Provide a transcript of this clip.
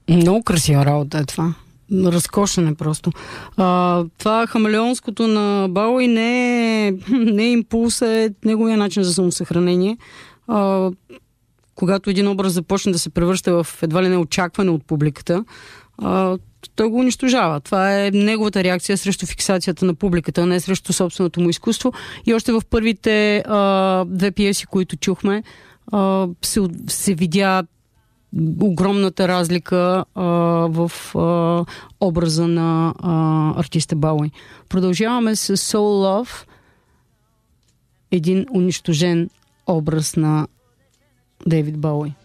Много красива работа е това. Разкошен е просто. Това хамелеонското на Бауи не е импулс, е неговия начин за самосъхранение. Когато един образ започне да се превръща в едва ли не очакване от публиката, той го унищожава. Това е неговата реакция срещу фиксацията на публиката, не срещу собственото му изкуство. И още в първите две пиеси, които чухме, се видя огромната разлика в образа на артиста Бауи. Продължаваме с Soul Love, един унищожен образ на Дейвид Бауи.